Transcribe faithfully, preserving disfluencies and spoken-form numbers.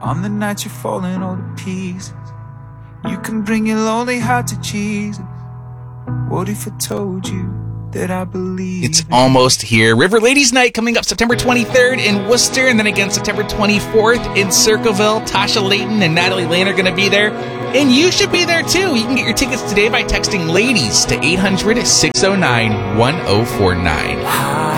On the night you're falling all to pieces, you can bring your lonely heart to Jesus. What if I told you that I believe? It's almost here. River Ladies Night coming up September twenty-third in Worcester, and then again September twenty-fourth in Circleville. Tasha Layton and Natalie Lane are going to be there, and you should be there too. You can get your tickets today by texting LADIES to eight hundred, six oh nine, one oh four nine.